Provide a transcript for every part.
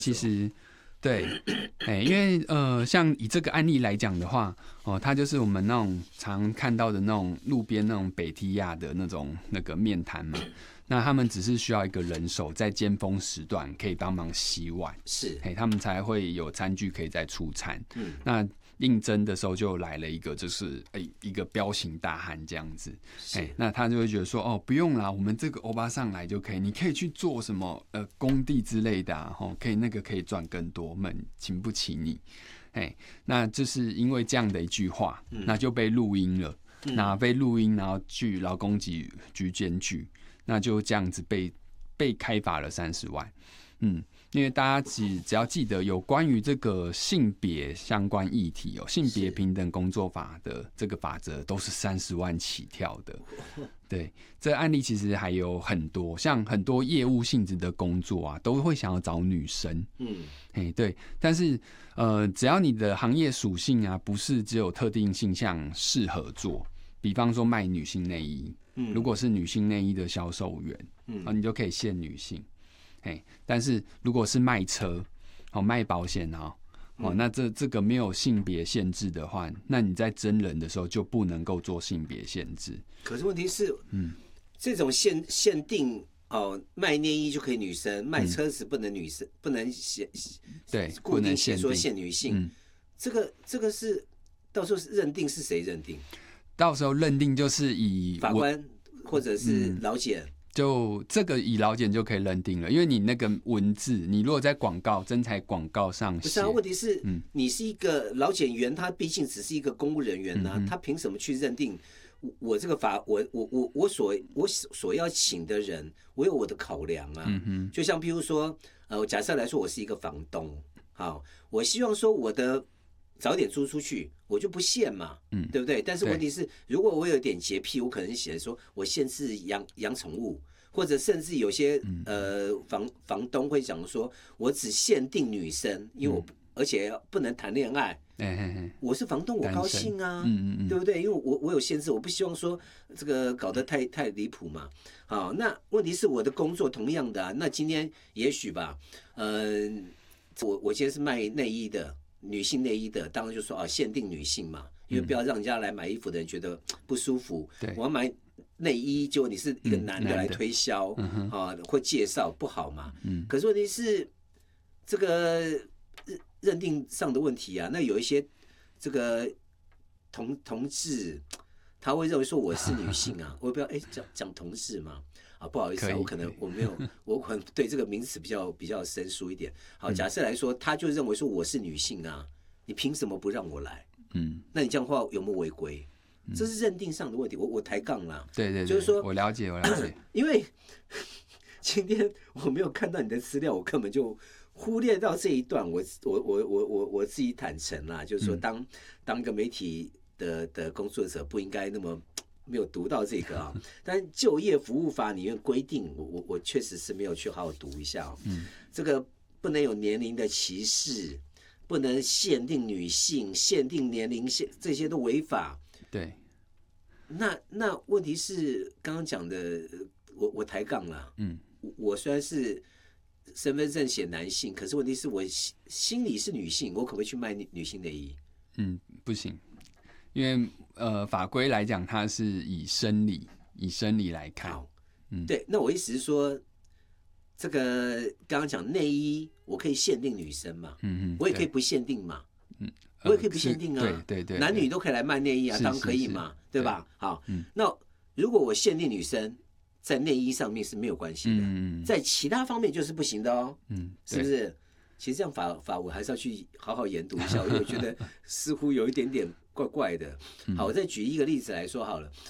其实对，因为像以这个案例来讲的话，它就是我们那种常看到的那种路边那种北提亚的那个面摊嘛。那他们只是需要一个人手在尖峰时段可以帮忙洗碗， 是， 他们才会有餐具可以再出餐。那应征的时候就来了一个，就是一个彪形大汉这样子。那他就会觉得说，不用啦，我们这个欧巴上来就可以，你可以去做什么工地之类的啊，可以赚更多，我们请不起你。那就是因为这样的一句话，那就被录音了。那被录音，然后去劳工局检举。那就这样子被开罚了30万，因为大家只要记得有关于这个性别相关议题性别平等工作法的这个法则都是30万起跳的。对，这案例其实还有很多，像很多业务性质的工作啊，都会想要找女生。对，但是只要你的行业属性啊，不是只有特定性向适合做，比方说卖女性内衣。如果是女性内衣的销售员，你就可以限女性。但是如果是卖车、卖保险那这个没有性别限制的话，那你在征人的时候就不能够做性别限制。 可是问题是，这种限定卖内衣就可以女生，卖车子不能女生，不能对， 固定写说限女性。这个是到时候认定是谁认定？ 到时候认定就是以法官或者是劳检， 就这个以劳检就可以认定了，因为你那个文字，你如果在真材广告上写， 不是啊？问题是，你是一个劳检员，他毕竟只是一个公务人员他凭什么去认定我这个我所要请的人，我有我的考量啊。就像譬如说，假设来说，我是一个房东，好，我希望说我的早点租出去，我就不限嘛，对不对？但是问题是，如果我有点洁癖，我可能写说我限制养宠物，或者甚至有些房东会讲说，我只限定女生，因为而且不能谈恋爱。我是房东，我高兴啊，对不对？因为我有限制，我不希望说这个搞得太离谱嘛。好，那问题是我的工作同样的那今天也许吧，我今天是卖内衣的。女性内衣的，当然就说限定女性嘛，因为不要让人家来买衣服的人觉得不舒服。我要买内衣，结果你是一个男的来推销，或介绍不好嘛。可是问题是这个认定上的问题啊。那有一些这个同志，他会认为说我是女性啊，我不要讲同志嘛。不好意思我可能对这个名词比较生疏一点。好，假设来说，他就认为说我是女性啊，你凭什么不让我来？那你这样的话有没有违规？这是认定上的问题。我抬杠啦。 对， 就是说我了解。 因为今天我没有看到你的资料，我根本就忽略到这一段。我自己坦诚啦，就是说当一个媒体的工作者不应该那么。没有读到这个啊，但就业服务法里面规定，我确实是没有去好好读一下。这个不能有年龄的歧视，不能限定女性、限定年龄这些都违法。 对。 那问题是刚刚讲的，我抬杠了。我虽然是身份证写男性，可是问题是我心里是女性，我可不可以去卖女性内衣？ 不行。因为法规来讲，它是以生理来看。 对，那我意思是说，这个刚刚讲内衣，我可以限定女生嘛，我也可以不限定嘛，我也可以不限定啊， 对， 男女都可以来卖内衣啊，当然可以嘛，对吧？好，那如果我限定女生在内衣上面是没有关系的，在其他方面就是不行的哦，是不是？其实这样法我还是要去好好研读一下，因为我觉得似乎有一点点怪怪的。好，我再举一个例子来说好了。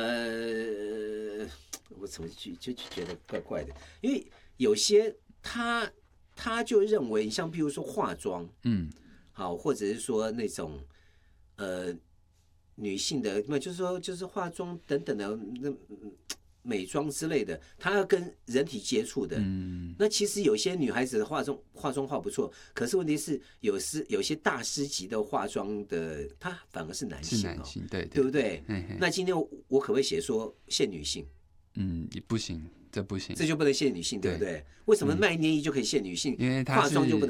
我怎么就觉得怪怪的？因为有些他就认为，像譬如说化妆，好，或者是说那种女性的，就是化妆等等的美妆之类的，她要跟人体接触的。那其实有些女孩子的化妆化不错，可是问题是有些大师级的化妆的，她反而是男性，对不对？那今天我可不可以写说限女性？ 也不行，这不行， 这就不能限女性，对不对？为什么卖内衣就可以限女性，因为化妆就不能？